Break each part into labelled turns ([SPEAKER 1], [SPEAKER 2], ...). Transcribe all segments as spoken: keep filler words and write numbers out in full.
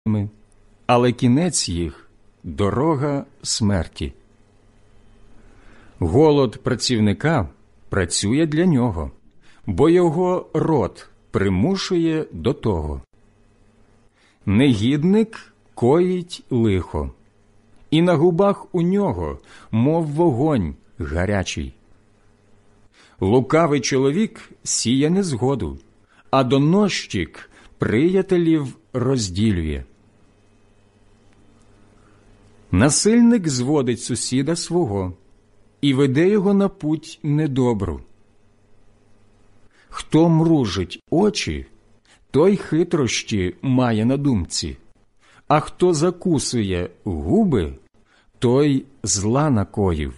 [SPEAKER 1] але кінець їх – дорога смерті. Голод працівника працює для нього, бо його род примушує до того. Негідник коїть лихо, і на губах у нього, мов вогонь гарячий. Лукавий чоловік сіє незгоду, а доносчик приятелів розділює. Насильник зводить сусіда свого і веде його на путь недобру. Хто мружить очі, той хитрощі має на думці, а хто закусує губи, той зла накоїв.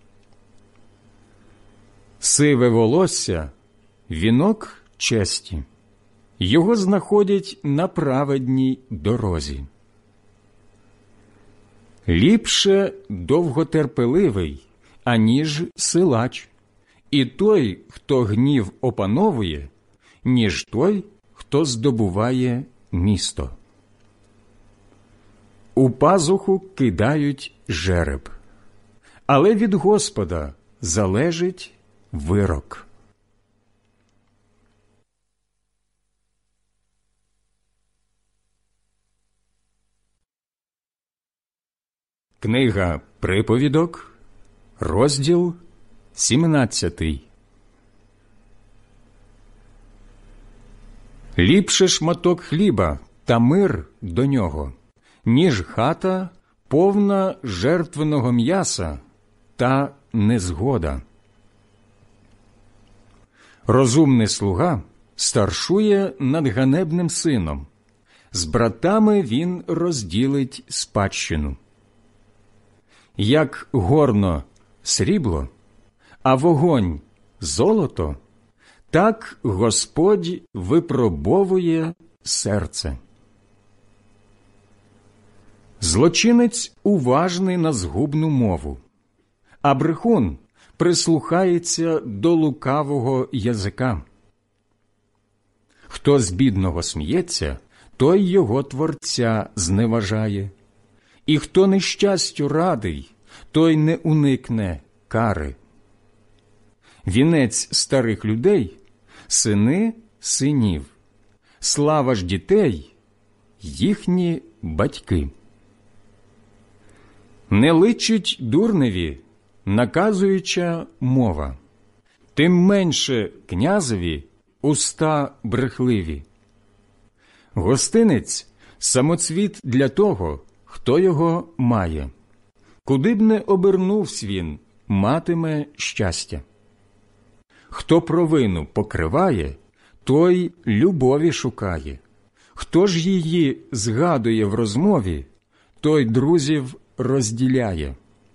[SPEAKER 1] Сиве волосся – вінок честі, його знаходять на праведній дорозі. Ліпше довготерпеливий, аніж силач, і той, хто гнів опановує, ніж той, хто здобуває місто. У пазуху кидають жереб, але від Господа залежить вирок. Книга Приповідок, розділ сімнадцятий. Ліпше шматок хліба та мир до нього, ніж хата, повна жертвеного м'яса та незгода. Розумний слуга старшує над ганебним сином, з братами він розділить спадщину. Як горно срібло, а вогонь золото, так Господь випробовує серце. Злочинець уважний на згубну мову, а брехун прислухається до лукавого язика. Хто з бідного сміється, той його Творця зневажає, і хто нещастю радий, той не уникне кари. Вінець старих людей – сини синів, слава ж дітей – їхні батьки. Не личить дурневі наказуюча мова, тим менше князеві уста брехливі. Гостинець – самоцвіт для того, хто його має. Куди б не обернувсь він, матиме щастя. Хто провину покриває, той любові шукає. Хто ж її згадує в розмові, той друзів розділяє.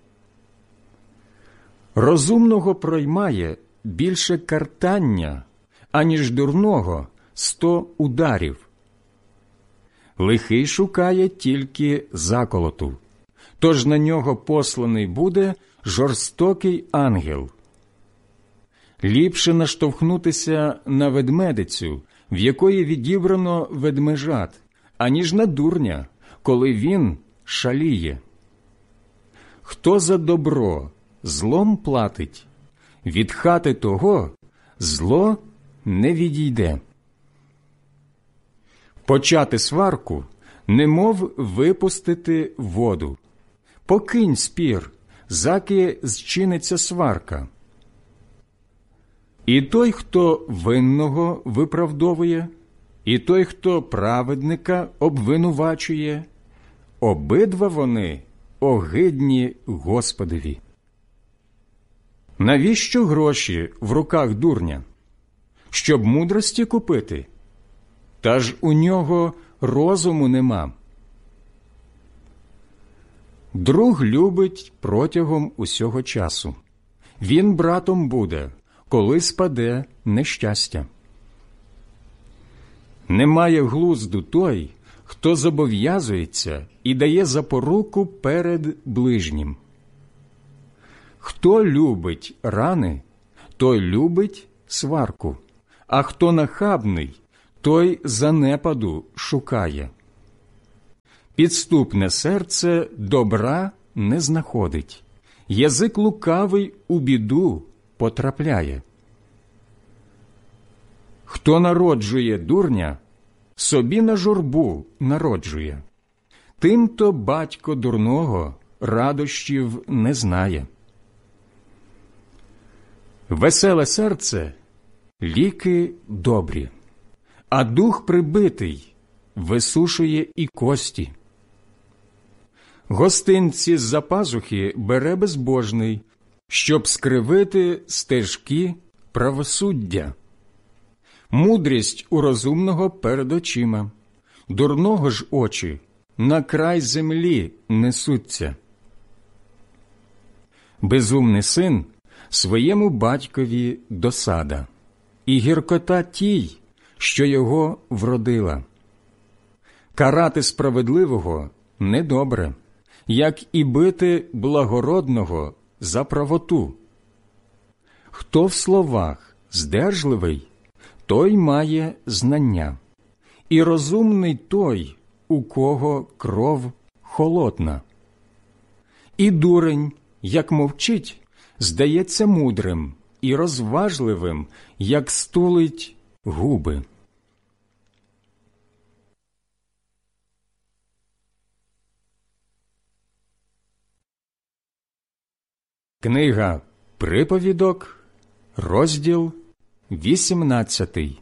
[SPEAKER 1] Розумного проймає більше картання, аніж дурного сто ударів. Лихий шукає тільки заколоту, тож на нього посланий буде жорстокий ангел. Ліпше наштовхнутися на ведмедицю, в якої відібрано ведмежат, аніж на дурня, коли він шаліє. Хто за добро злом платить, від хати того зло не відійде. Почати сварку, немов випустити воду. Покинь спір, заки зчиниться сварка. І той, хто винного виправдовує, і той, хто праведника обвинувачує, обидва вони огидні Господові. Навіщо гроші в руках дурня? Щоб мудрості купити? Та ж у нього розуму нема. Друг любить протягом усього часу. Він братом буде, коли спаде нещастя. Немає глузду той, хто зобов'язується і дає запоруку перед ближнім. Хто любить рани, той любить сварку, а хто нахабний, той занепаду шукає. Підступне серце добра не знаходить, язик лукавий у біду потрапляє. Хто народжує дурня, собі на журбу народжує. Тим-то батько дурного радощів не знає. Веселе серце – ліки добрі, а дух прибитий висушує і кості. Гостинці з-за пазухи бере безбожний, щоб скривити стежки правосуддя. Мудрість у розумного перед очима, дурного ж очі на край землі несуться. Безумний син своєму батькові досада, і гіркота тій, що його вродила. Карати справедливого недобре, як і бити благородного за правоту. Хто в словах здержливий, той має знання, і розумний той, у кого кров холодна. І дурень, як мовчить, здається мудрим і розважливим, як стулить губи. Книга Приповідок, розділ вісімнадцятий.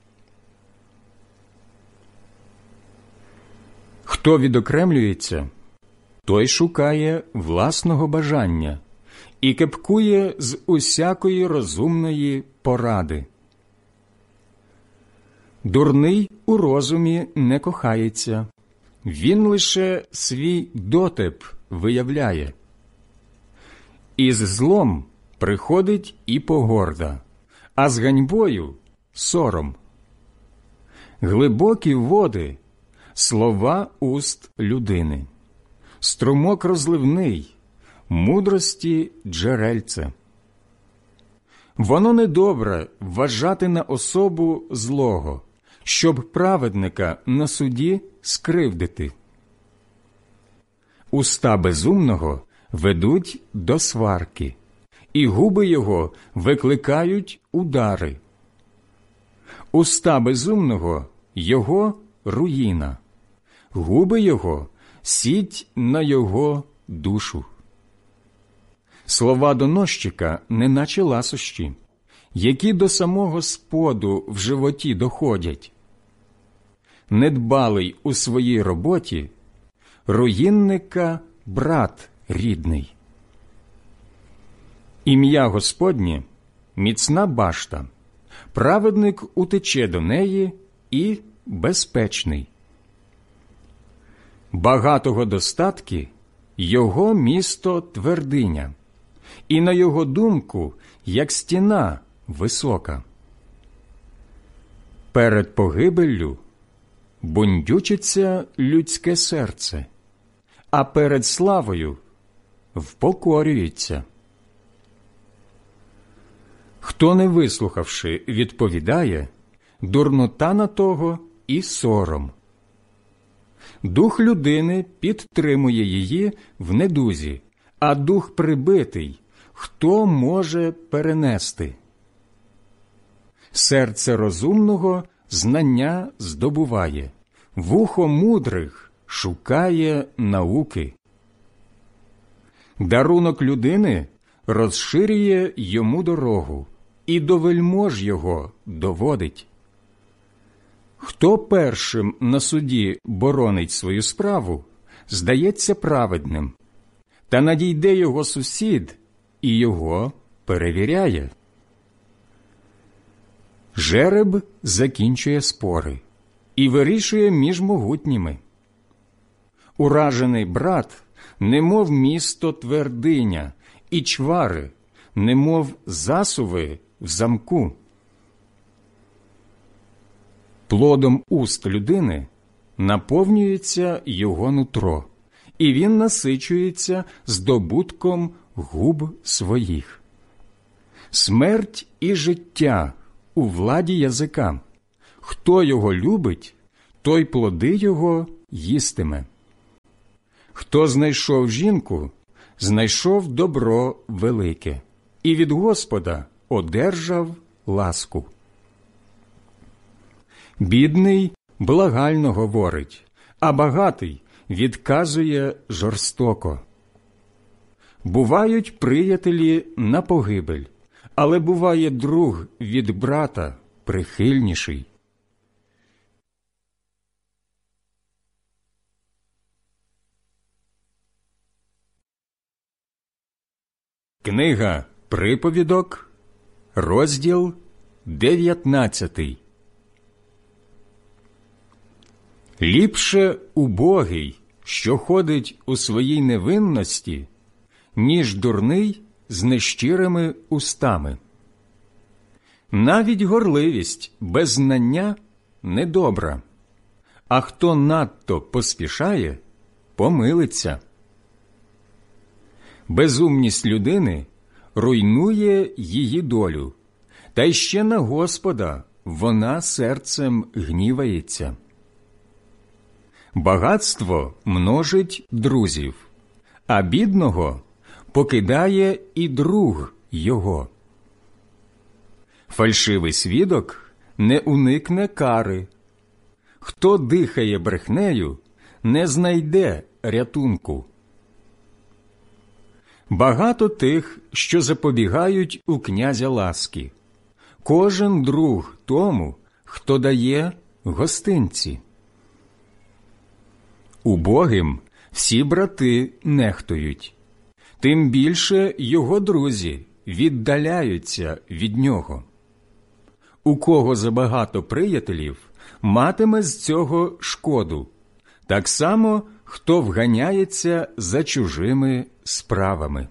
[SPEAKER 1] Хто відокремлюється, той шукає власного бажання і кепкує з усякої розумної поради. Дурний у розумі не кохається, він лише свій дотеп виявляє. Із злом приходить і погорда, а з ганьбою – сором. Глибокі води – слова уст людини, струмок розливний, мудрості джерельце. Воно недобре вважати на особу злого, щоб праведника на суді скривдити. Уста безумного ведуть до сварки, і губи його викликають удари. Уста безумного – його руїна, губи його – сіть на його душу. Слова доносчика неначе ласощі, які до самого споду в животі доходять. Недбалий у своїй роботі – руїнника брат рідний. Ім'я Господнє – міцна башта, праведник утече до неї і безпечний. Багатого достатки – його місто твердиня, і на його думку, як стіна висока. Перед погибеллю бундючиться людське серце, а перед славою впокорюється. Хто, не вислухавши, відповідає, дурнота на того і сором. Дух людини підтримує її в недузі, а дух прибитий хто може перенести? Серце розумного знання здобуває, вухо мудрих шукає науки. Дарунок людини розширює йому дорогу, і до вельмож його доводить. Хто першим на суді боронить свою справу, здається праведним, та надійде його сусід і його перевіряє. Жереб закінчує спори і вирішує між могутніми. Уражений брат, немов місто твердиня, і чвари, немов засуви в замку. Плодом уст людини наповнюється його нутро, і він насичується здобутком губ своїх. Смерть і життя у владі язика. Хто його любить, той плоди його їстиме. Хто знайшов жінку, знайшов добро велике, і від Господа одержав ласку. Бідний благально говорить, а багатий відказує жорстоко. Бувають приятелі на погибель, але буває друг від брата прихильніший. Книга Приповідок, розділ дев'ятнадцятий. Ліпше убогий, що ходить у своїй невинності, ніж дурний з нещирими устами. Навіть горливість без знання недобра, а хто надто поспішає, помилиться. Безумність людини руйнує її долю, та й ще на Господа вона серцем гнівається. Багатство множить друзів, а бідного покидає і друг його. Фальшивий свідок не уникне кари. Хто дихає брехнею, не знайде рятунку. Багато тих, що запобігають у князя ласки. Кожен друг тому, хто дає гостинці. Убогим всі брати нехтують, тим більше його друзі віддаляються від нього. У кого забагато приятелів, матиме з цього шкоду, так само, хто вганяється за чужими справами.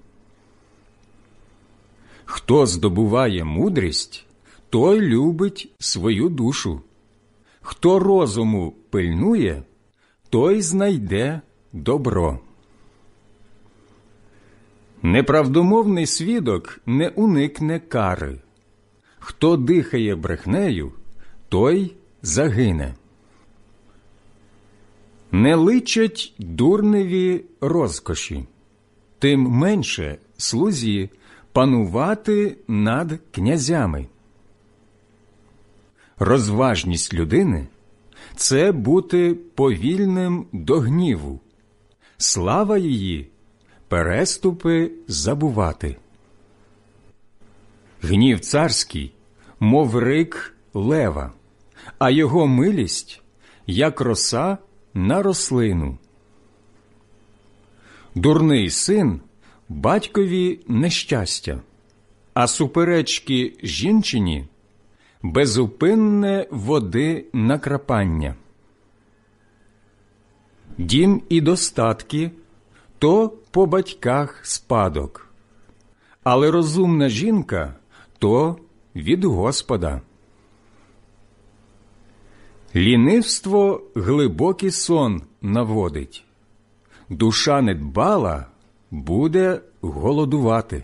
[SPEAKER 1] Хто здобуває мудрість, той любить свою душу. Хто розуму пильнує, той знайде добро. Неправдомовний свідок не уникне кари. Хто дихає брехнею, той загине. Не личать дурневі розкоші, тим менше слузі панувати над князями. Розважність людини – це бути повільним до гніву, слава її – переступи забувати. Гнів царський, мов рик лева, а його милість – як роса на рослину. Дурний син – батькові нещастя, а суперечки жінчині – безупинне води накрапання. Дім і достатки – то по батьках спадок, але розумна жінка – то від Господа. Лінивство глибокий сон наводить, душа недбала буде голодувати.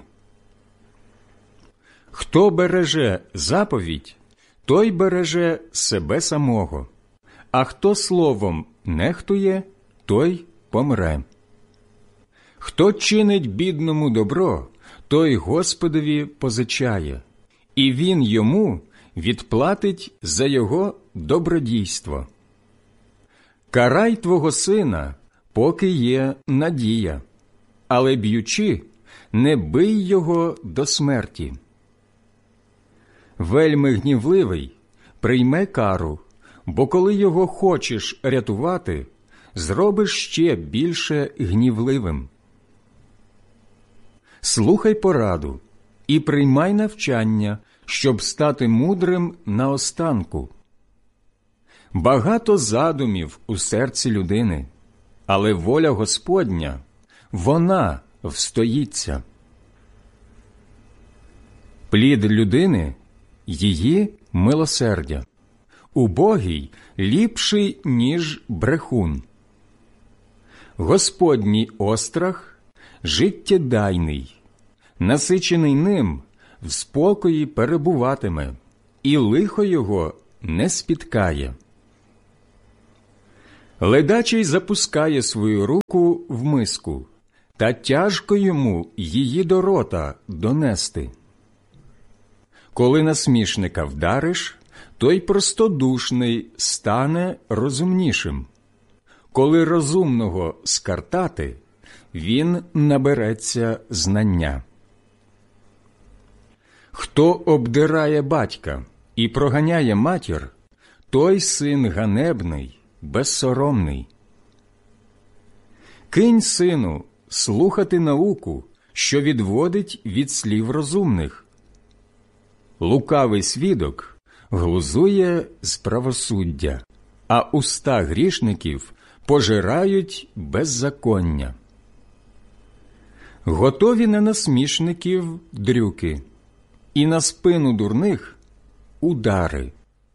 [SPEAKER 1] Хто береже заповідь, той береже себе самого, а хто словом нехтує, той помре. Хто чинить бідному добро, той Господові позичає, і він йому відплатить за його добродійство. Карай твого сина, поки є надія, але б'ючи, не бий його до смерті. Вельми гнівливий прийме кару, бо коли його хочеш рятувати, зробиш ще більше гнівливим. Слухай пораду і приймай навчання, щоб стати мудрим наостанку. Багато задумів у серці людини, але воля Господня, вона встоїться. Плід людини – її милосердя, убогий ліпший, ніж брехун. Господній острах – життєдайний, насичений ним в спокої перебуватиме, і лихо його не спіткає. Ледачий запускає свою руку в миску, та тяжко йому її до рота донести. Коли насмішника вдариш, той простодушний стане розумнішим. Коли розумного скартати, він набереться знання. Хто обдирає батька і проганяє матір, той син ганебний, безсоромний. Кинь, сину, слухати науку, що відводить від слів розумних. Лукавий свідок глузує з правосуддя, а уста грішників пожирають беззаконня. Готові на насмішників дрюки, і на спину дурних удари.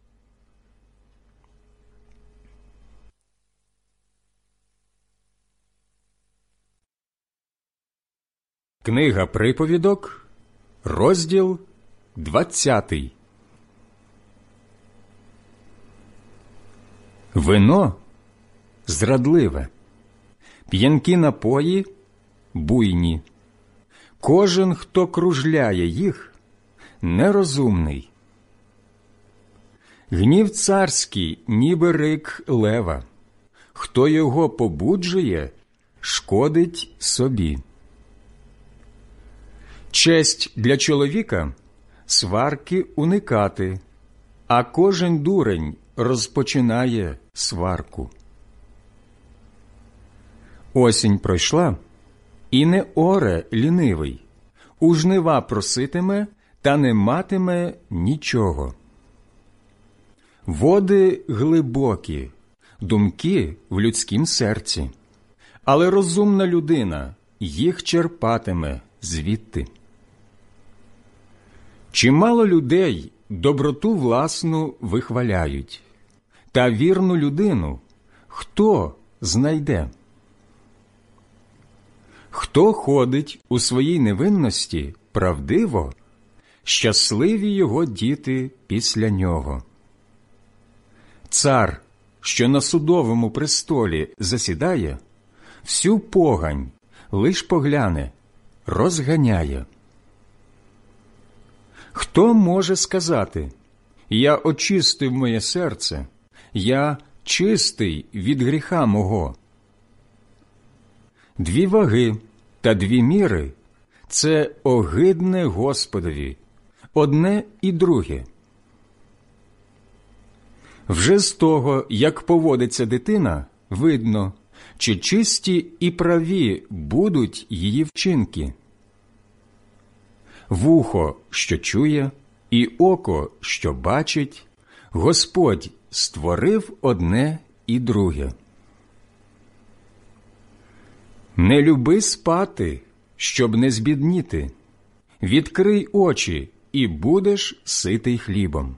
[SPEAKER 1] Книга приповідок, розділ двадцятий. Вино зрадливе, п'янкі напої буйні. Кожен, хто кружляє їх, нерозумний. Гнів царський, ніби рик лева. Хто його побуджує, шкодить собі. Честь для чоловіка – сварки уникати, а кожен дурень розпочинає сварку. Осінь пройшла, і не оре лінивий, у жнива проситиме, та не матиме нічого. Води глибокі, думки в людськім серці, але розумна людина їх черпатиме звідти. Чимало людей доброту власну вихваляють, та вірну людину хто знайде? Хто ходить у своїй невинності правдиво, щасливі його діти після нього. Цар, що на судовому престолі засідає, всю погань лиш погляне, розганяє. Хто може сказати: «Я очистив моє серце, я чистий від гріха мого»? Дві ваги та дві міри – це огидне Господові, одне і друге. Вже з того, як поводиться дитина, видно, чи чисті і праві будуть її вчинки. Вухо, що чує, і око, що бачить, Господь створив одне і друге. Не люби спати, щоб не збідніти. Відкрий очі, і будеш ситий хлібом.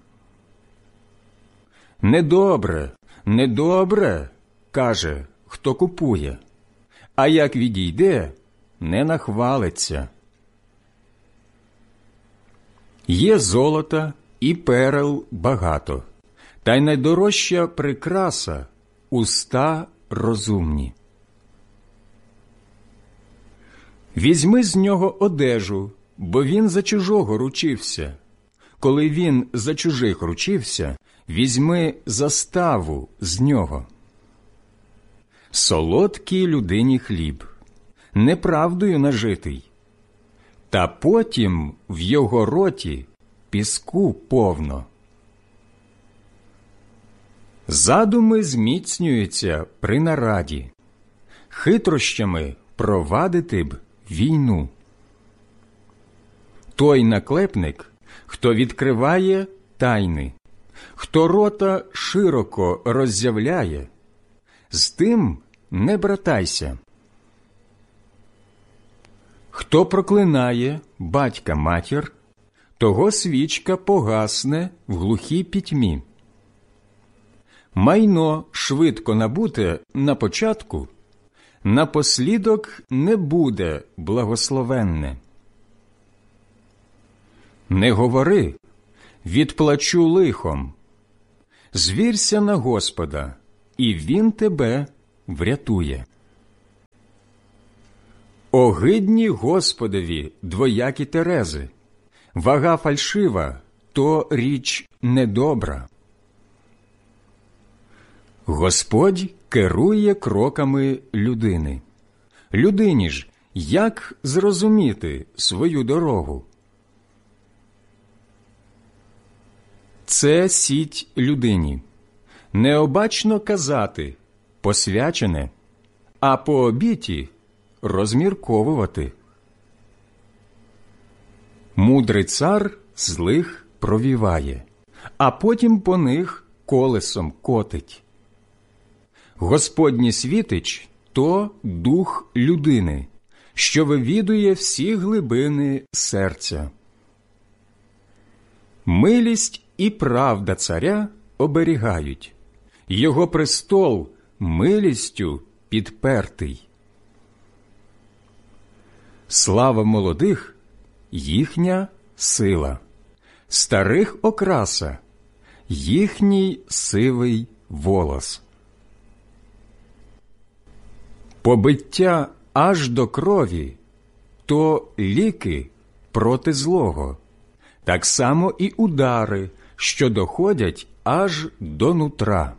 [SPEAKER 1] Недобре, недобре, каже, хто купує, а як відійде, не нахвалиться. Є золота і перел багато, та й найдорожча прикраса – уста розумні. Візьми з нього одежу, бо він за чужого ручився. Коли він за чужих ручився, візьми заставу з нього. Солодкий людині хліб, неправдою нажитий, та потім в його роті піску повно. Задуми зміцнюються при нараді, хитрощами провадити б війну. Той наклепник, хто відкриває тайни, хто рота широко роззявляє, з тим не братайся. Хто проклинає батька-матір, того свічка погасне в глухій пітьмі. Майно швидко набуте на початку, напослідок не буде благословенне. Не говори, відплачу лихом. Звірся на Господа, і Він тебе врятує. Огидні Господові двоякі терези, вага фальшива – то річ недобра. Господь керує кроками людини. Людині ж як зрозуміти свою дорогу? Це сіть людині. Необачно казати «посвячене», а по обіті розмірковувати. Мудрий цар злих провіває, а потім по них колесом котить. Господній світич – то дух людини, що вивідує всі глибини серця. Милість і правда царя оберігають, його престол милістю підпертий. Слава молодих – їхня сила, старих окраса – їхній сивий волос. Побиття аж до крові – то ліки проти злого, так само і удари, що доходять аж до нутра.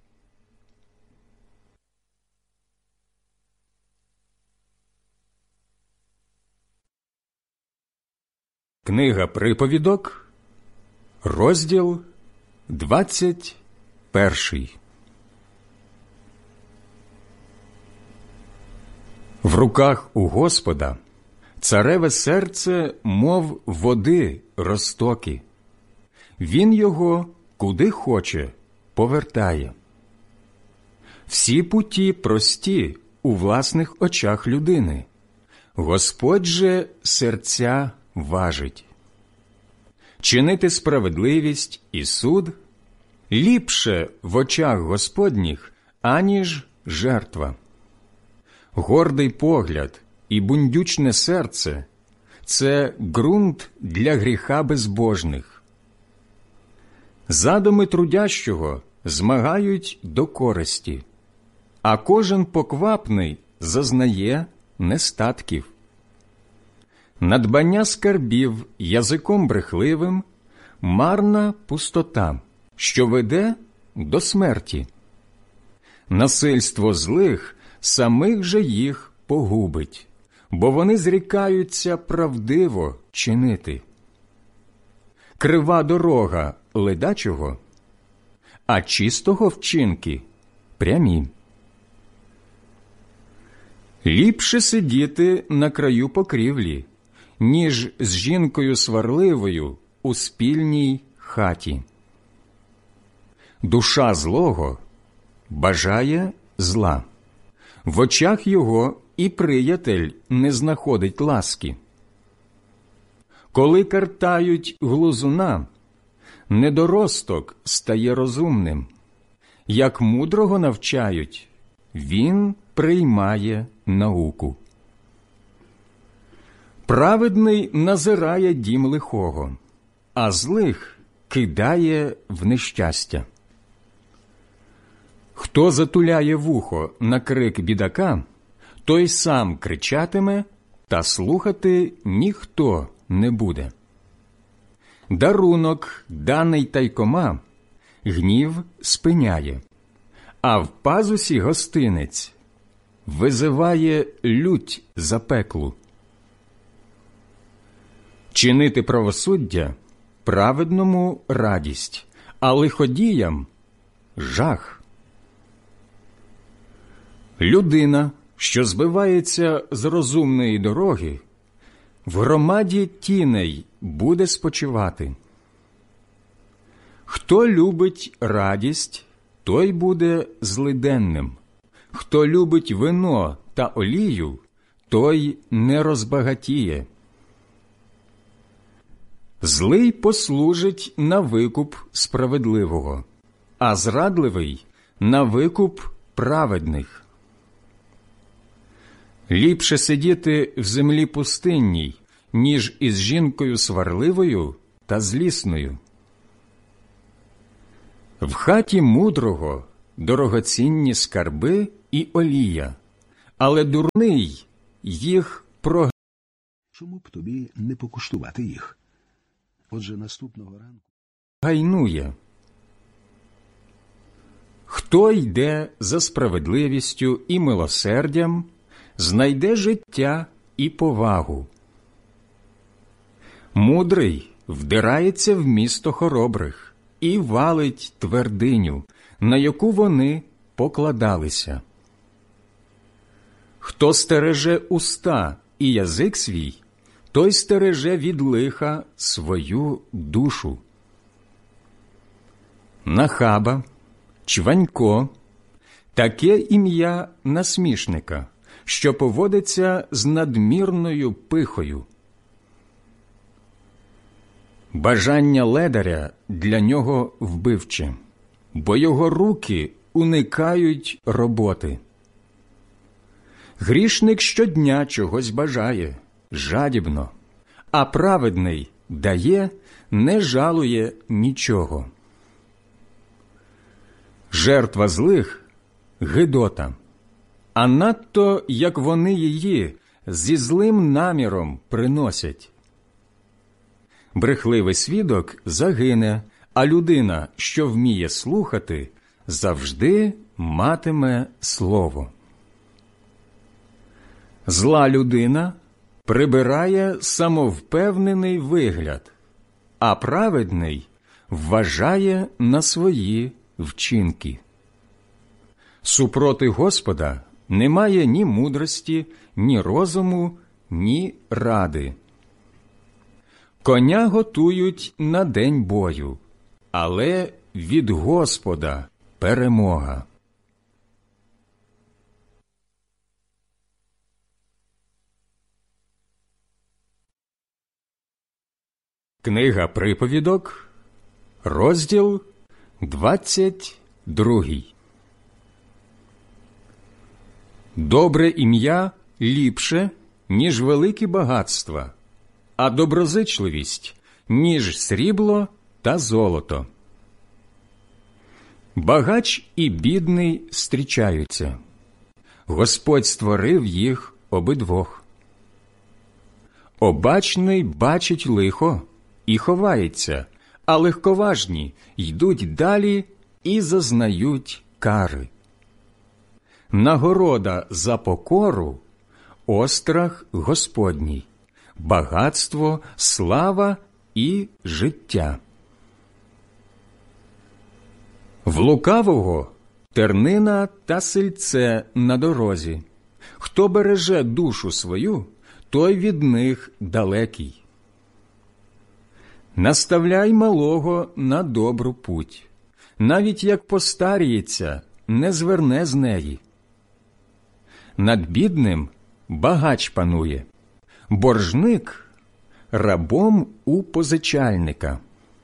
[SPEAKER 1] Книга Приповідок, розділ двадцять перший. В руках у Господа цареве серце, мов води розтоки. Він його, куди хоче, повертає. Всі путі прості у власних очах людини. Господь же серця важить. Чинити справедливість і суд ліпше в очах Господніх, аніж жертва. Гордий погляд і бундючне серце – це ґрунт для гріха безбожних. Задуми трудящого змагають до користі, а кожен поквапний зазнає нестатків. Надбання скарбів язиком брехливим – марна пустота, що веде до смерті. Насильство злих самих же їх погубить, бо вони зрікаються правдиво чинити. Крива дорога ледачого, а чистого вчинки прямі. Ліпше сидіти на краю покрівлі, ніж з жінкою сварливою у спільній хаті. Душа злого бажає зла. В очах його і приятель не знаходить ласки. Коли картають глузуна, недоросток стає розумним. Як мудрого навчають, він приймає науку. Праведний назирає дім лихого, а злих кидає в нещастя. Хто затуляє вухо на крик бідака, той сам кричатиме, та слухати ніхто не буде. Дарунок, даний тайкома, гнів спиняє, а в пазусі гостинець визиває лють запеклу. Чинити правосуддя праведному радість, а лиходіям жах. Людина, що збивається з розумної дороги, в громаді тіней буде спочивати. Хто любить радість, той буде злиденним. Хто любить вино та олію, той не розбагатіє. Злий послужить на викуп справедливого, а зрадливий – на викуп праведних. Ліпше сидіти в землі пустинній, ніж із жінкою сварливою та злісною. В хаті мудрого дорогоцінні скарби і олія, але дурний їх прогайнує.
[SPEAKER 2] Чому б тобі не покуштувати їх? Отже, наступного ранку
[SPEAKER 1] Гайнує. Хто йде за справедливістю і милосердям, знайде життя і повагу. Мудрий вдирається в місто хоробрих і валить твердиню, на яку вони покладалися. Хто стереже уста і язик свій, той стереже від лиха свою душу. Нахаба, чванько – таке ім'я насмішника, що поводиться з надмірною пихою. Бажання ледаря для нього вбивче, бо його руки уникають роботи. Грішник щодня чогось бажає, жадібно, а праведний дає, не жалує нічого. Жертва злих – гидота, а надто, як вони її зі злим наміром приносять. Брехливий свідок загине, а людина, що вміє слухати, завжди матиме слово. Зла людина прибирає самовпевнений вигляд, а праведний вважає на свої вчинки. Супроти Господа немає ні мудрості, ні розуму, ні ради. Коня готують на день бою, але від Господа перемога. Книга приповідок, розділ двадцять другий. Добре ім'я ліпше, ніж великі багатства, а доброзичливість, ніж срібло та золото. Багач і бідний зустрічаються. Господь створив їх обидвох. Обачний бачить лихо і ховається, а легковажні йдуть далі і зазнають кари. Нагорода за покору – острах Господній, багатство, слава і життя. В лукавого тернина та сильце на дорозі. Хто береже душу свою, той від них далекий. Наставляй малого на добру путь. Навіть як постаріється, не зверне з неї. Над бідним багач панує, боржник – рабом у позичальника.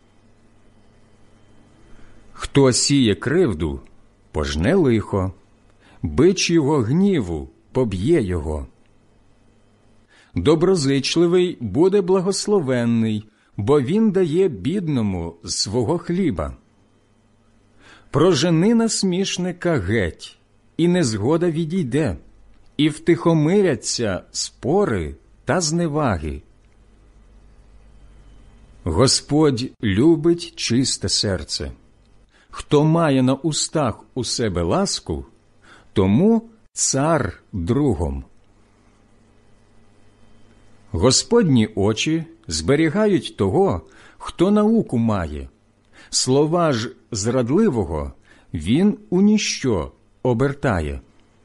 [SPEAKER 1] Хто сіє кривду, пожне лихо, бич його гніву поб'є його. Доброзичливий буде благословенний, бо він дає бідному з свого хліба. Прожени насмішника геть, і незгода відійде, і втихомиряться спори та зневаги. Господь любить чисте серце. Хто має на устах у себе ласку, тому цар другом. Господні очі зберігають того, хто науку має. Слова ж зрадливого він у ніщо обертає.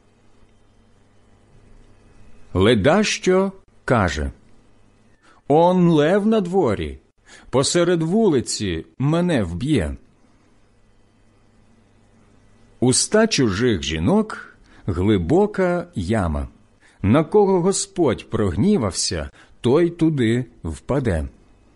[SPEAKER 1] Ледащо каже: «Он лев на дворі, посеред вулиці мене вб'є». Уста чужих жінок – глибока яма. На кого Господь прогнівався, той туди впаде.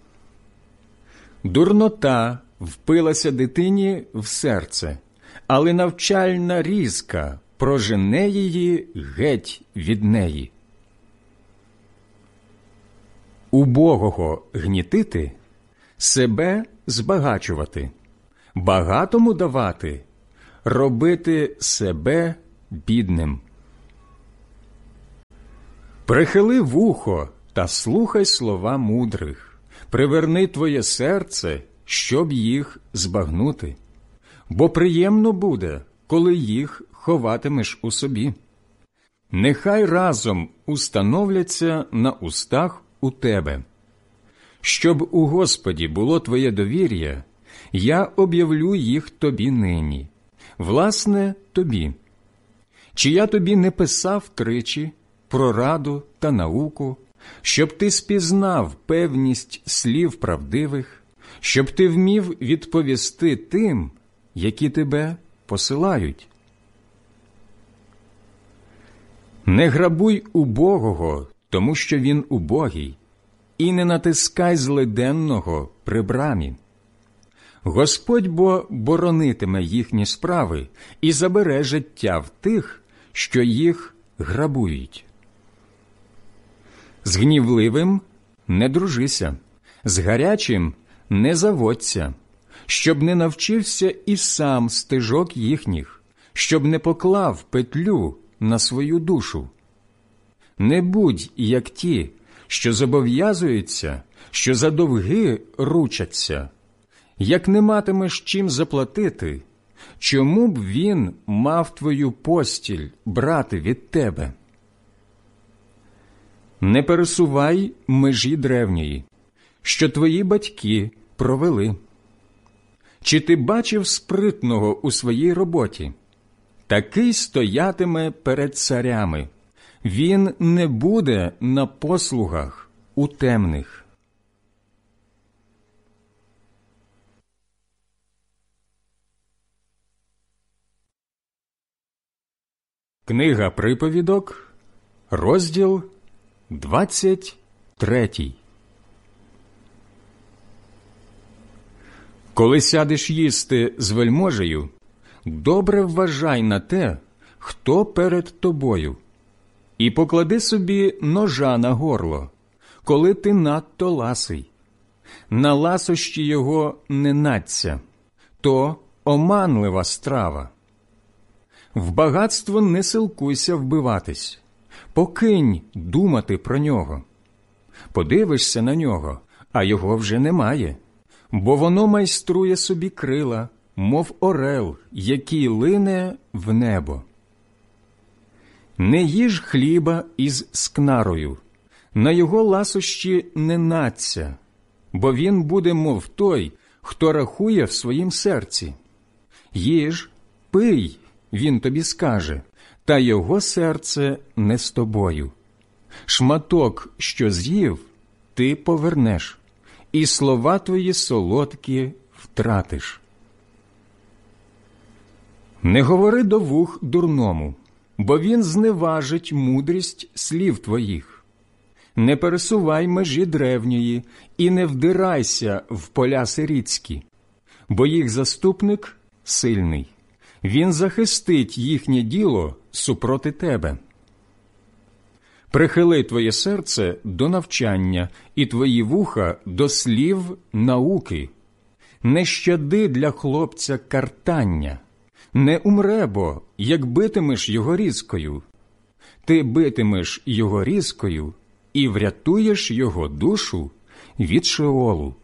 [SPEAKER 1] Дурнота впилася дитині в серце, але навчальна різка прожене її геть від неї. Убогого гнітити – себе збагачувати, багатому давати робити себе бідним. Прихили вухо та слухай слова мудрих, приверни твоє серце, щоб їх збагнути, бо приємно буде, коли їх ховатимеш у собі. Нехай разом установляться на устах у тебе. Щоб у Господі було твоє довір'я, я об'явлю їх тобі нині, власне, тобі. Чи я тобі не писав тричі про раду та науку, щоб ти спізнав певність слів правдивих, щоб ти вмів відповісти тим, які тебе посилають? Не грабуй убогого, тому що він убогий, і не натискай злиденного при брамі. Господь бо боронитиме їхні справи і забере життя в тих, що їх грабують. З гнівливим не дружися, з гарячим не заводься, щоб не навчився і сам стежок їхніх, щоб не поклав петлю на свою душу. Не будь, як ті, що зобов'язуються, що за довги ручаться. Як не матимеш чим заплатити, чому б він мав твою постіль брати від тебе? Не пересувай межі древньої, що твої батьки провели. Чи ти бачив спритного у своїй роботі? Такий стоятиме перед царями. Він не буде на послугах у темних. Книга приповідок, розділ двадцять третій. Коли сядеш їсти з вельможею, добре вважай на те, хто перед тобою, і поклади собі ножа на горло, коли ти надто ласий. На ласощі його не надься, то оманлива страва. В багатство не силкуйся вбиватись, покинь думати про нього. Подивишся на нього, а його вже немає, бо воно майструє собі крила, мов орел, який лине в небо. Не їж хліба із скнарою, на його ласощі не надься, бо він буде, мов той, хто рахує в своїм серці. Їж, пий, він тобі скаже, та його серце не з тобою. Шматок, що з'їв, ти повернеш, і слова твої солодкі втратиш. Не говори до вух дурному, бо він зневажить мудрість слів твоїх. Не пересувай межі древньої і не вдирайся в поля сирітські, бо їх заступник сильний. Він захистить їхнє діло супроти тебе. Прихили твоє серце до навчання і твої вуха до слів науки. Не щади для хлопця картання. Не умре бо, як битимеш його різкою. Ти битимеш його різкою і врятуєш його душу від Шеолу.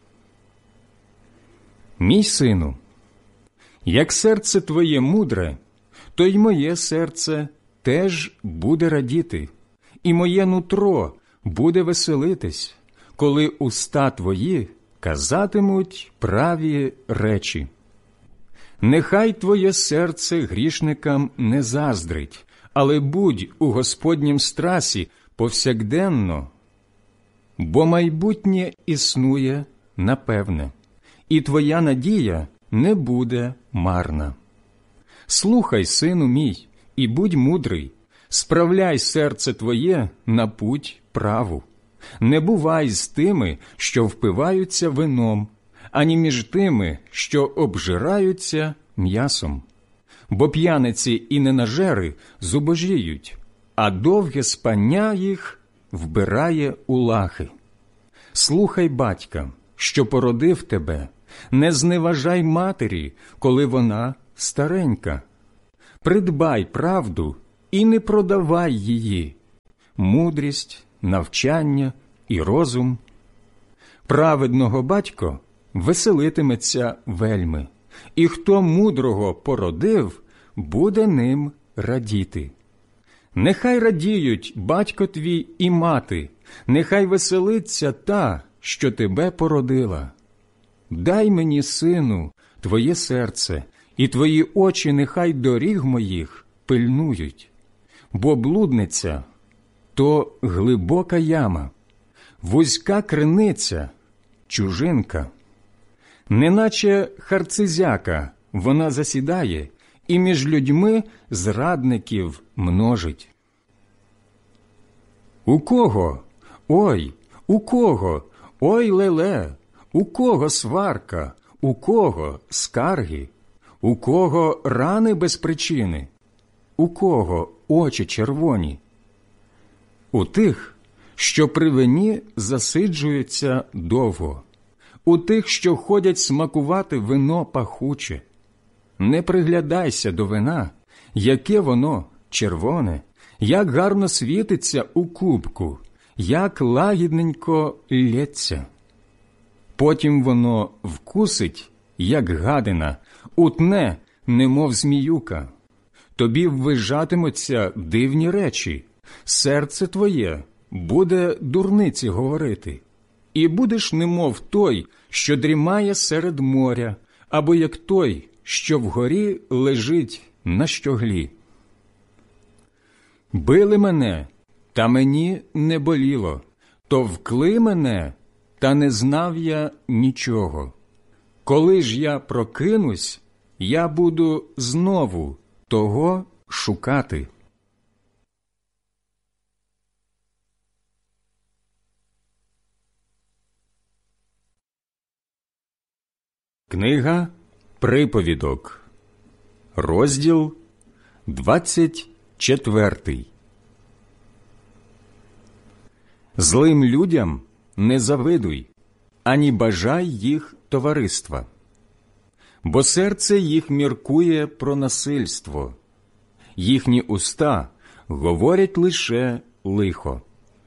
[SPEAKER 1] Мій сину, як серце твоє мудре, то й моє серце теж буде радіти, і моє нутро буде веселитись, коли уста твої казатимуть праві речі. Нехай твоє серце грішникам не заздрить, але будь у Господнім страсі повсякденно, бо майбутнє існує напевне, і твоя надія не буде марна. Слухай, сину мій, і будь мудрий, справляй серце твоє на путь праву. Не бувай з тими, що впиваються вином, ані між тими, що обжираються м'ясом. Бо п'яниці і ненажери зубожіють, а довге спання їх вбирає у лахи. Слухай батька, що породив тебе, не зневажай матері, коли вона старенька, придбай правду і не продавай її, мудрість, навчання і розум. Праведного батько веселитиметься вельми, і хто мудрого породив, буде ним радіти. Нехай радіють батько твій і мати, нехай веселиться та, що тебе породила. Дай мені, сину, твоє серце, і твої очі нехай доріг моїх пильнують. Бо блудниця – то глибока яма, вузька криниця, чужинка. Неначе харцизяка вона засідає, і між людьми зрадників множить. У кого? Ой, у кого? Ой, леле, у кого сварка, у кого скарги, у кого рани без причини, у кого очі червоні? У тих, що при вині засиджуються довго, у тих, що ходять смакувати вино пахуче. Не приглядайся до вина, яке воно червоне, як гарно світиться у кубку, як лагідненько лється. Потім воно вкусить, як гадина, утне, немов зміюка. Тобі ввижатимуться дивні речі, серце твоє буде дурниці говорити, і будеш немов той, що дрімає серед моря, або як той, що вгорі лежить на щоглі. Били мене, та мені не боліло, товкли мене, та не знав я нічого. Коли ж я прокинусь, я буду знову того шукати. Книга Приповідок, розділ двадцять четвертий. Злим людям не завидуй, ані бажай їх товариства, бо серце їх міркує про насильство, їхні уста говорять лише лихо.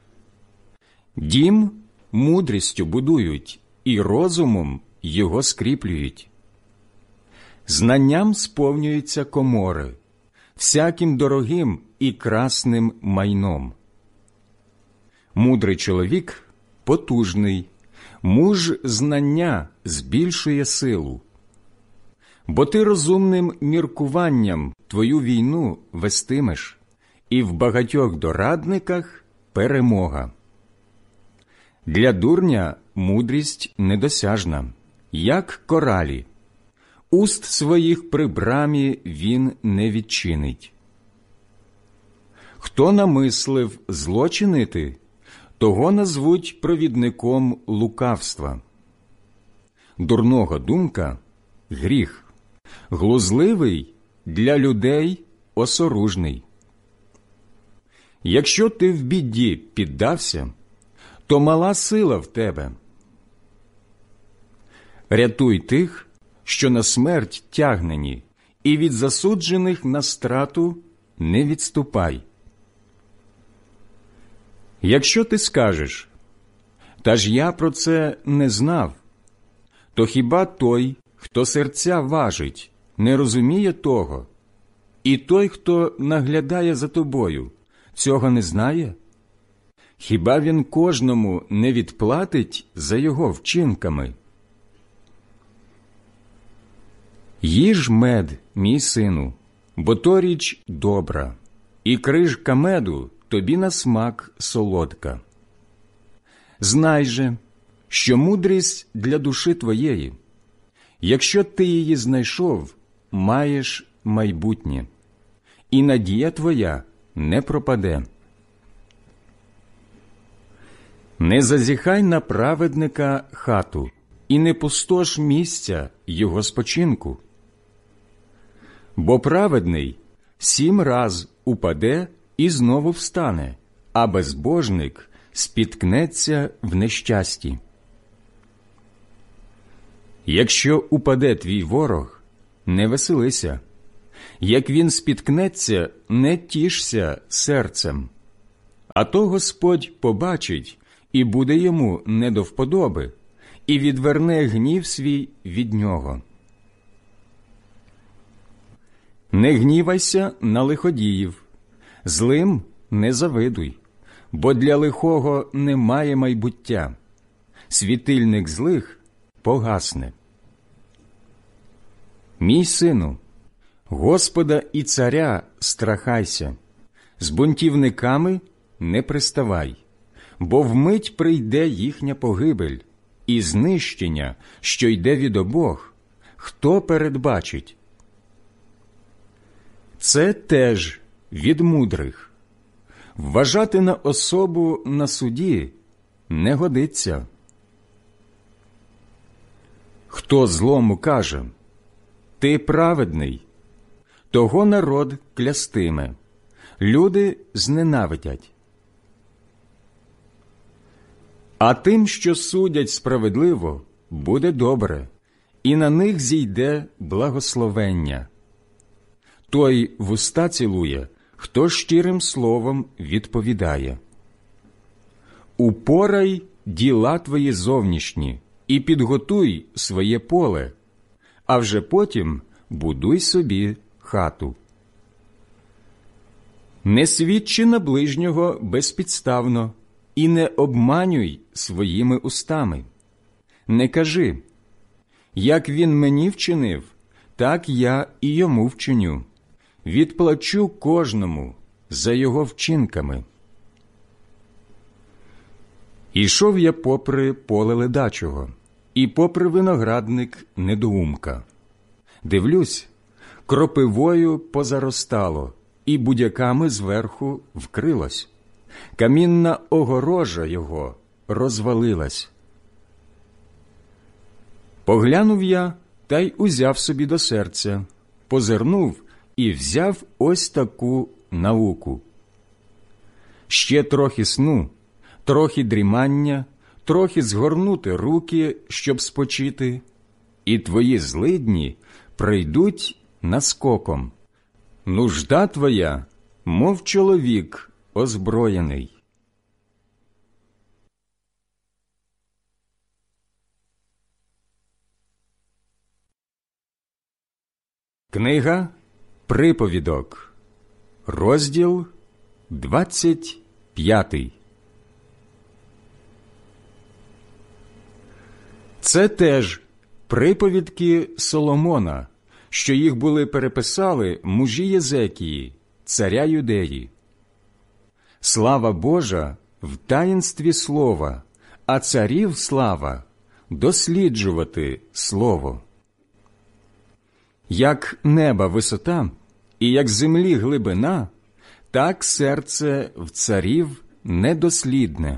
[SPEAKER 1] Дім мудрістю будують, і розумом його скріплюють. Знанням сповнюються комори, всяким дорогим і красним майном. Мудрий чоловік потужний, муж знання збільшує силу. Бо ти розумним міркуванням твою війну вестимеш, і в багатьох дорадниках перемога. Для дурня мудрість недосяжна, як коралі. Уст своїх при брамі він не відчинить. Хто намислив зло чинити, того назвуть провідником лукавства. Дурного думка – гріх, глузливий для людей осоружний. Якщо ти в біді піддався, то мала сила в тебе. Рятуй тих, що на смерть тягнені, і від засуджених на страту не відступай. Якщо ти скажеш, та ж я про це не знав, то хіба той, хто серця важить, не розуміє того? І той, хто наглядає за тобою, цього не знає? Хіба він кожному не відплатить за його вчинками? Їж мед, мій сину, бо то річ добра, і крижка меду тобі на смак солодка. Знай же, що мудрість для душі твоєї. Якщо ти її знайшов, маєш майбутнє, і надія твоя не пропаде. Не зазіхай на праведника хату, і не пустош місця його спочинку. Бо праведний сім раз упаде і знову встане, а безбожник спіткнеться в нещасті. Якщо упаде твій ворог, не веселися. Як він спіткнеться, не тішся серцем. А то Господь побачить, і буде йому не до вподоби, і відверне гнів свій від нього. Не гнівайся на лиходіїв, злим не завидуй, бо для лихого немає майбуття. Світильник злих погасне. Мій сину, Господа і царя страхайся, з бунтівниками не приставай, бо вмить прийде їхня погибель і знищення, що йде від обох, хто передбачить. Це теж від мудрих. Вважати на особу на суді не годиться. Хто злому каже: «Ти праведний», того народ клястиме, люди зненавидять. А тим, що судять справедливо, буде добре, і на них зійде благословення. Той вуста цілує, хто щирим словом відповідає. Упорай діла твої зовнішні і підготуй своє поле, а вже потім будуй собі хату. Не свідчи на ближнього безпідставно і не обманюй своїми устами. Не кажи: «Як він мені вчинив, так я і йому вчиню. Відплачу кожному за його вчинками». Ішов я попри поле ледачого, і попри виноградник недоумка. Дивлюсь, кропивою позаростало, і будяками зверху вкрилось. Камінна огорожа його розвалилась. Поглянув я, та й узяв собі до серця, позирнув і взяв ось таку науку. Ще трохи сну, трохи дрімання, трохи згорнути руки, щоб спочити, і твої злидні прийдуть наскоком. Нужда твоя, мов чоловік озброєний. Книга Приповідок, розділ двадцять п'ятий. Це теж приповідки Соломона, що їх були переписали мужі Єзекії, царя Юдеї. Слава Божа в таїнстві слова, а царів слава досліджувати слово. Як неба висота і як землі глибина, так серце в царів недослідне.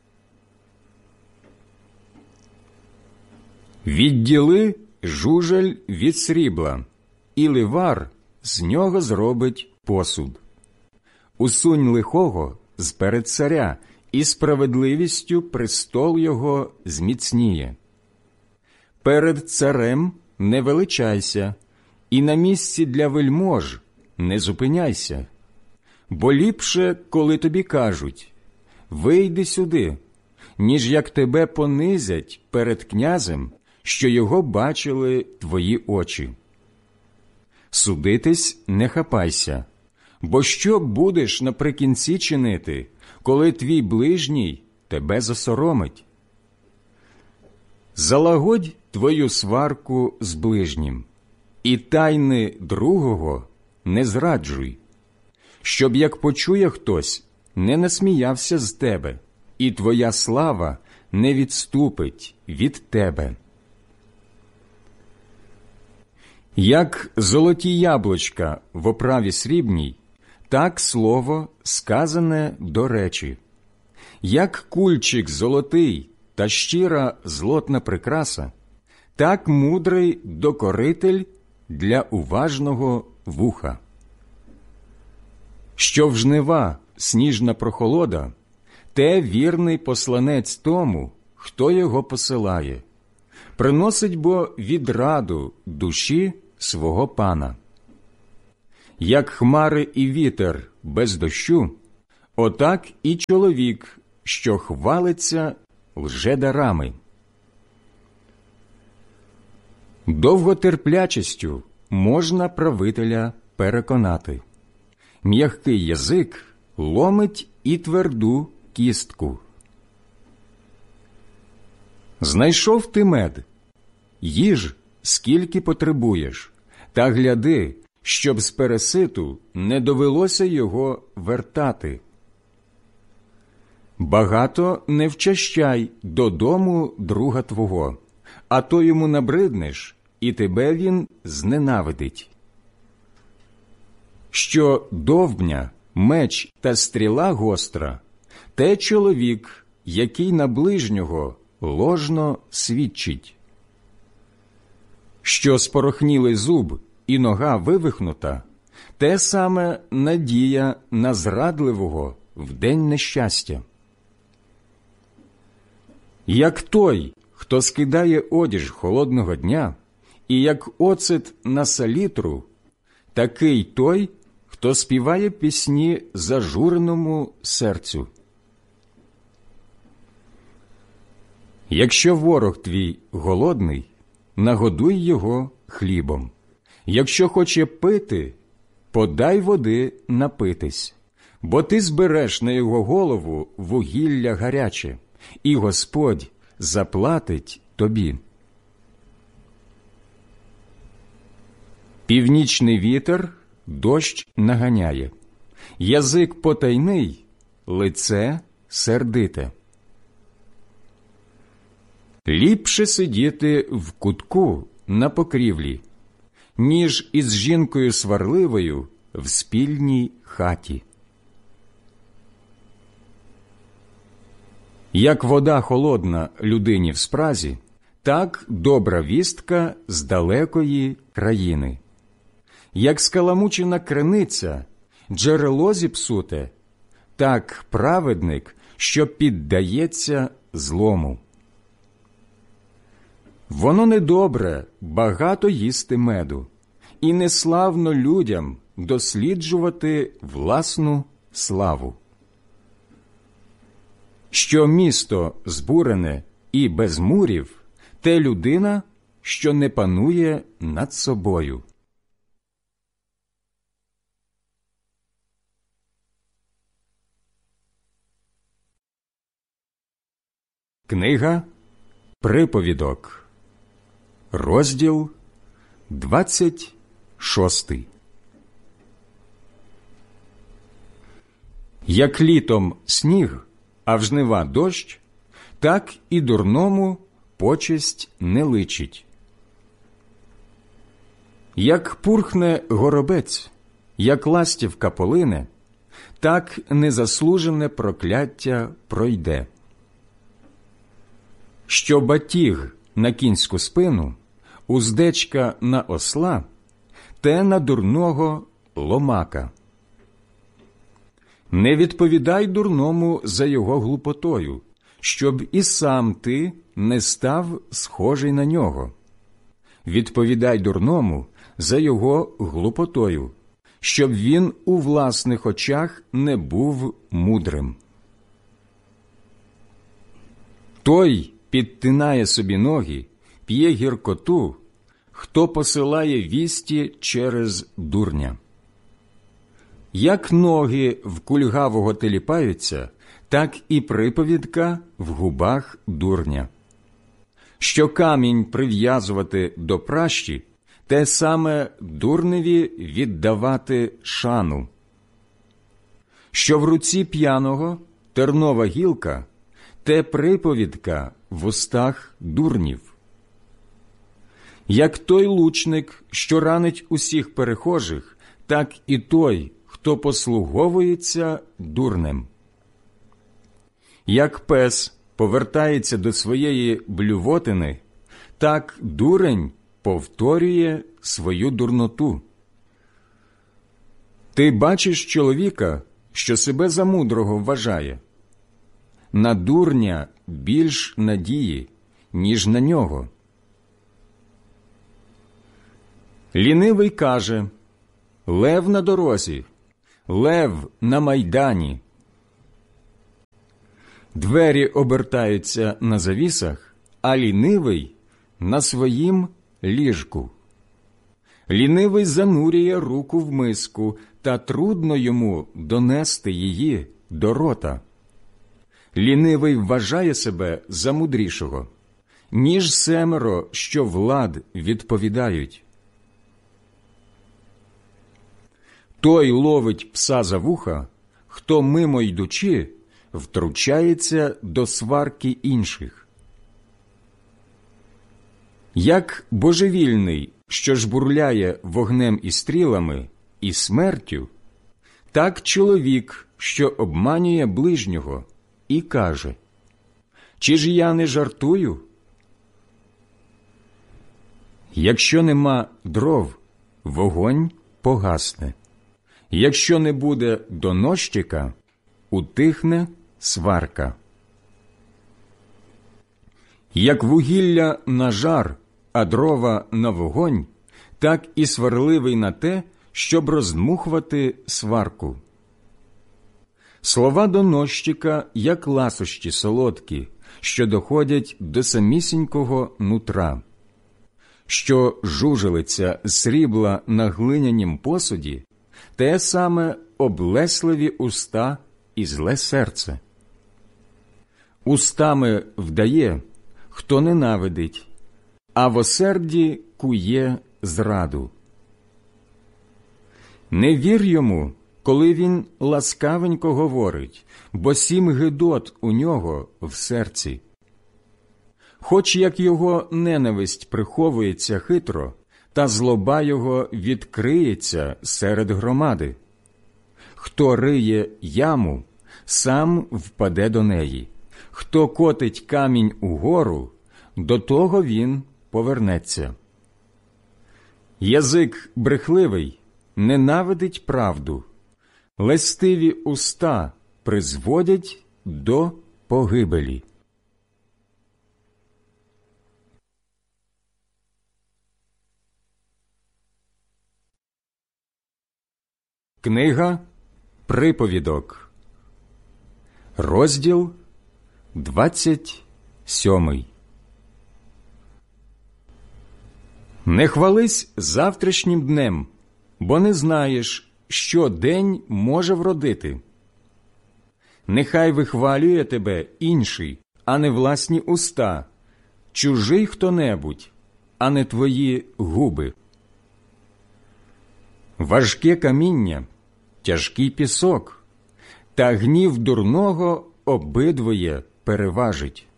[SPEAKER 1] Відділи жужель від срібла, і ливар з нього зробить посуд. Усунь лихого з-перед царя, і справедливістю престол його зміцніє. Перед царем не величайся, і на місці для вельмож не зупиняйся. Бо ліпше, коли тобі кажуть: «Вийди сюди», ніж як тебе понизять перед князем, що його бачили твої очі. Судитись не хапайся, бо що будеш наприкінці чинити, коли твій ближній тебе засоромить? Залагодь твою сварку з ближнім, і тайни другого не зраджуй, щоб, як почує хтось, не насміявся з тебе, і твоя слава не відступить від тебе. Як золоті яблучка в оправі срібній, так слово сказане до речі. Як кульчик золотий та щира злотна прикраса, так мудрий докоритель для уважного вуха. Що в жнива сніжна прохолода, те вірний посланець тому, хто його посилає. Приносить бо відраду душі свого пана. Як хмари і вітер без дощу, отак і чоловік, що хвалиться лжедарами. Довготерплячістю можна правителя переконати. М'який язик ломить і тверду кістку. Знайшов ти мед, їж, скільки потребуєш, та гляди, щоб з переситу не довелося його вертати. Багато не вчащай додому друга твого, а то йому набриднеш, і тебе він зненавидить. Що довбня, меч та стріла гостра, те чоловік, який на ближнього ложно свідчить. Що спорохнілий зуб і нога вивихнута, те саме надія на зрадливого в день нещастя. Як той, хто скидає одіж холодного дня, і як оцет на салітру, такий той, хто співає пісні зажуреному серцю. Якщо ворог твій голодний, нагодуй його хлібом. Якщо хоче пити, подай води напитись, бо ти збереш на його голову вугілля гаряче, і Господь заплатить тобі. Північний вітер дощ наганяє, язик потайний, лице сердите. Ліпше сидіти в кутку на покрівлі, ніж із жінкою сварливою в спільній хаті. Як вода холодна людині в спразі, так добра вістка з далекої країни. Як скаламучена криниця, джерело зіпсуте, так праведник, що піддається злому. Воно недобре багато їсти меду, і неславно людям досліджувати власну славу. Що місто збурене і без мурів, те людина, що не панує над собою. Книга Приповідок, розділ двадцять шостий. Як літом сніг, а в жнива дощ, так і дурному почесть не личить. Як пурхне горобець, як ластівка полине, так незаслужене прокляття пройде. Що батіг на кінську спину, уздечка на осла, те на дурного ломака. Не відповідай дурному за його глупотою, щоб і сам ти не став схожий на нього. Відповідай дурному за його глупотою, щоб він у власних очах не був мудрим. Той підтинає собі ноги, п'є гіркоту, хто посилає вісті через дурня. Як ноги в кульгавого теліпаються, так і приповідка в губах дурня. Що камінь прив'язувати до пращі, те саме дурневі віддавати шану. Що в руці п'яного тернова гілка, те приповідка в устах дурнів. Як той лучник, що ранить усіх перехожих, так і той, хто послуговується дурнем. Як пес повертається до своєї блювотини, так дурень повторює свою дурноту. Ти бачиш чоловіка, що себе за мудрого вважає. На дурня більш надії, ніж на нього. Лінивий каже: лев на дорозі, лев на майдані. Двері обертаються на завісах, а лінивий на своїм ліжку. Лінивий занурює руку в миску, та трудно йому донести її до рота. Лінивий вважає себе за мудрішого, ніж семеро, що влад відповідають. Той ловить пса за вуха, хто мимо йдучи втручається до сварки інших. Як божевільний, що жбурляє вогнем і стрілами, і смертю, так чоловік, що обманює ближнього і каже: чи ж я не жартую? Якщо нема дров, вогонь погасне. Якщо не буде доносчика, утихне сварка. Як вугілля на жар, а дрова на вогонь, так і сварливий на те, щоб роздмухувати сварку. Слова доносчика, як ласощі солодкі, що доходять до самісінького нутра. Що жужелиця срібла на глинянім посуді, те саме облесливі уста і зле серце. Устами вдає, хто ненавидить, а в осерді кує зраду. Не вір йому, коли він ласкавенько говорить, бо сім гидот у нього в серці. Хоч як його ненависть приховується хитро, та злоба його відкриється серед громади. Хто риє яму, сам впаде до неї. Хто котить камінь угору, до того він повернеться. Язик брехливий ненавидить правду, лестиві уста призводять до погибелі. Книга Приповідок, розділ двадцять сьомий. Не хвались завтрашнім днем, бо не знаєш, що день може вродити. Нехай вихвалює тебе інший, а не власні уста, чужий хто-небудь, а не твої губи. Важке каміння, тяжкий пісок, та гнів дурного обидвоє переважить.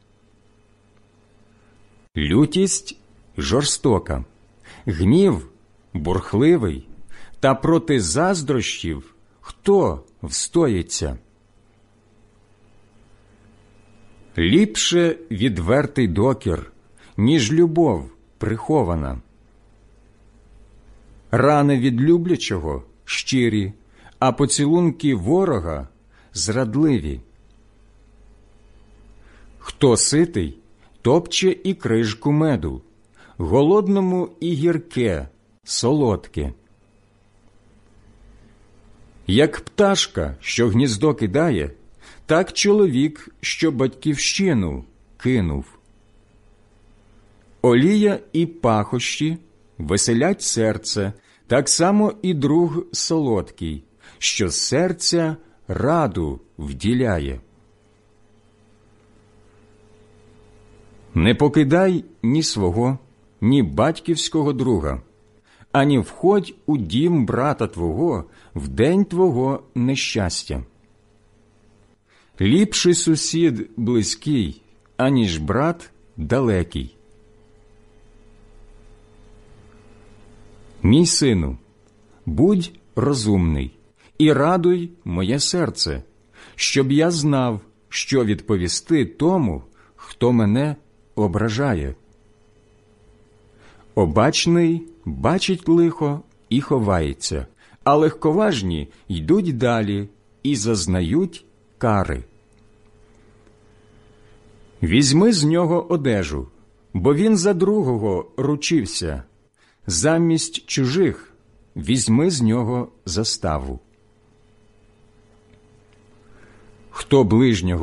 [SPEAKER 1] Лютість жорстока, гнів бурхливий, та проти заздрощів хто встоїться? Ліпше відвертий докір, ніж любов прихована. Рани від люблячого щирі, а поцілунки ворога зрадливі. Хто ситий, топче і крижку меду, голодному і гірке, солодке. Як пташка, що гніздо кидає, так чоловік, що батьківщину кинув. Олія і пахощі веселять серце, так само і друг солодкий, що з серця раду вділяє. Не покидай ні свого, ні батьківського друга, ані входь у дім брата твого в день твого нещастя. Ліпший сусід близький, аніж брат далекий. Мій сину, будь розумний і радуй моє серце, щоб я знав, що відповісти тому, хто мене ображає. Обачний бачить лихо і ховається, а легковажні йдуть далі і зазнають кари. Візьми з нього одежу, бо він за другого ручився. замість чужих візьми з нього заставу. Хто ближнього